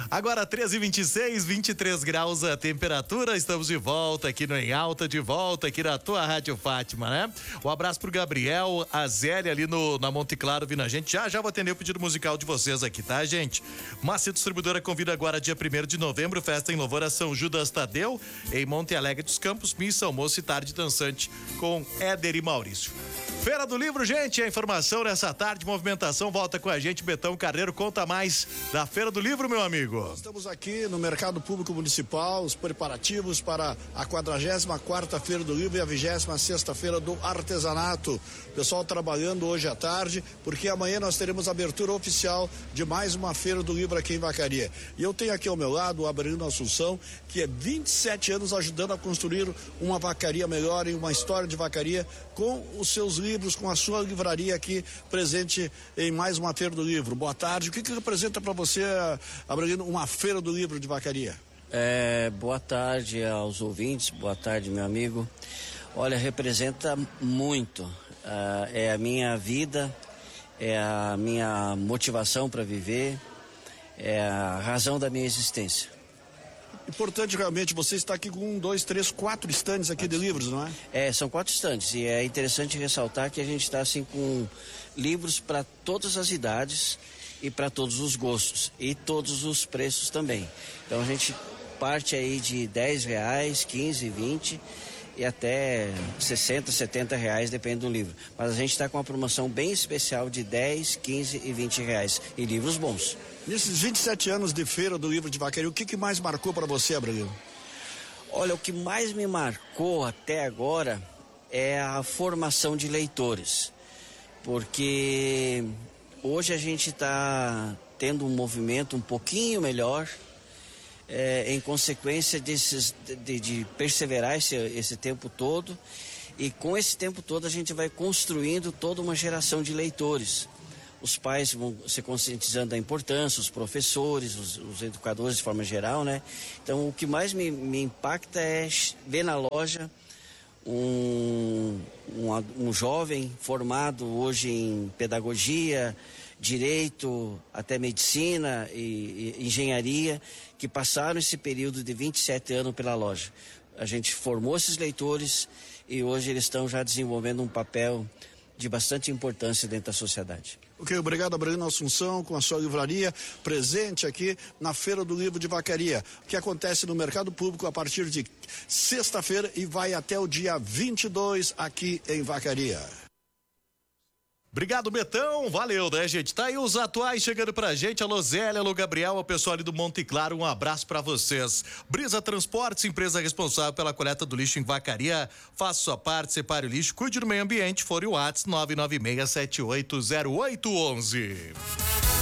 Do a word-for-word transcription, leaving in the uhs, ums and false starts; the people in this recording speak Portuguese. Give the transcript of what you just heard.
Agora treze e vinte e seis, vinte e três graus a temperatura. Estamos de volta aqui no Em Alta, de volta aqui na tua Rádio Fátima, né? Um abraço pro Gabriel, a Zélia ali no, na Monte Claro vindo a gente. Já, já vou atender o pedido musical de vocês aqui, tá, gente? Macedo Distribuidora convida agora dia primeiro de novembro, festa em louvor a São Judas Tadeu, em Monte Alegre dos Campos, missa, almoço e tarde dançante com Éder e Maurício. Feira do Livro, gente, a informação nessa tarde, movimentação, volta com a gente, Betão Carneiro, conta mais da Feira do Livro, meu amigo. Nós estamos aqui no Mercado Público Municipal, os preparativos para a quadragésima quarta Feira do Livro e a vigésima sexta Feira do Artesanato. Pessoal trabalhando hoje à tarde, porque amanhã nós teremos a abertura oficial de mais uma Feira do Livro aqui em Vacaria. E eu tenho aqui ao meu lado o Abrino Assunção, que é vinte e sete anos ajudando a construir uma vacaria melhor e uma história de vacaria com os seus livros, com a sua livraria aqui presente em mais uma Feira do Livro. Boa tarde. O que que representa para você, Abrino, uma Feira do Livro de Vacaria? É, boa tarde aos ouvintes, boa tarde, meu amigo. Olha, representa muito. Uh, é a minha vida, é a minha motivação para viver, é a razão da minha existência. Importante realmente, você está aqui com um, dois, três, quatro estandes aqui de livros, não é? É, são quatro estandes e é interessante ressaltar que a gente está assim com livros para todas as idades e para todos os gostos e todos os preços também. Então a gente parte aí de dez reais, quinze, vinte e até sessenta, setenta reais, depende do livro. Mas a gente está com uma promoção bem especial de dez, quinze e vinte reais e livros bons. Nesses vinte e sete anos de Feira do Livro de Vacaria, o que que mais marcou para você, Abrino? Olha, o que mais me marcou até agora é a formação de leitores. Porque hoje a gente está tendo um movimento um pouquinho melhor, é, em consequência desses, de, de perseverar esse, esse tempo todo. E com esse tempo todo a gente vai construindo toda uma geração de leitores. Os pais vão se conscientizando da importância, os professores, os, os educadores de forma geral, né? Então, o que mais me, me impacta é ver na loja um, um, um jovem formado hoje em pedagogia, direito, até medicina e, e engenharia, que passaram esse período de vinte e sete anos pela loja. A gente formou esses leitores e hoje eles estão já desenvolvendo um papel de bastante importância dentro da sociedade. Ok, obrigado, Abrino Assunção, com a sua livraria presente aqui na Feira do Livro de Vacaria, que acontece no Mercado Público a partir de sexta-feira e vai até o dia vinte e dois aqui em Vacaria. Obrigado, Betão. Valeu, né, gente? Tá aí os atuais chegando pra gente. Alô, Zélia, alô, Gabriel, o pessoal ali do Monte Claro, um abraço pra vocês. Brisa Transportes, empresa responsável pela coleta do lixo em Vacaria. Faça sua parte, separe o lixo, cuide do meio ambiente. Fore o WhatsApp nove nove seis sete oito zero oito um um.